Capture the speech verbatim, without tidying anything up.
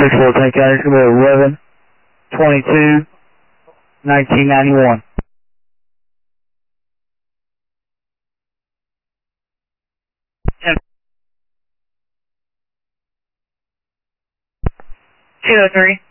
six four Tank County, it's going to be eleven twenty-two nineteen ninety-one. two oh three.